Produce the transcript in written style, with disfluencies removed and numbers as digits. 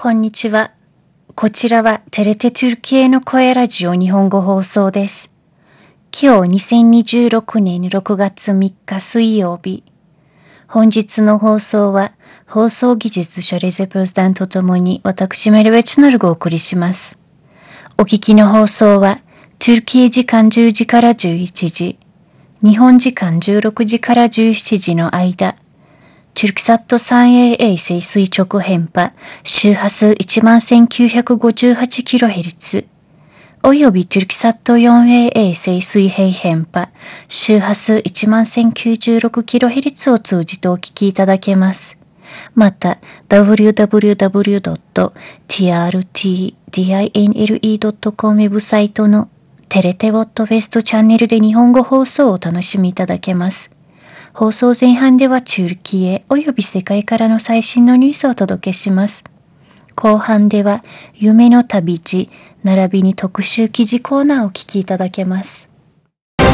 こんにちは。こちらはテレテトゥルキエの声ラジオ日本語放送です。今日2026年6月3日水曜日。本日の放送は放送技術者レゼプスダンとともに私メルベチノルがお送りします。お聞きの放送はトゥルキエ時間10時から11時、日本時間16時から17時の間、トゥルキサット 3A 衛星垂直変波周波数 11,958kHz およびトゥルキサット 4A 衛星水平変波周波数 11,096kHz を通じてお聞きいただけます。また www.trtdinle.com ウェブサイトのテレテウォットフェストチャンネルで日本語放送をお楽しみいただけます。放送前半ではトゥルキエおよび世界からの最新のニュースをお届けします。後半では夢の旅路並びに特集記事コーナーをお聞きいただけます。